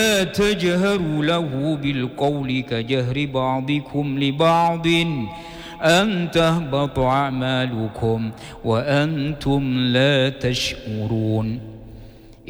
لا تجهروا له بالقول كجهر بعضكم لبعض أن تهبط أعمالكم وأنتم لا تشعرون.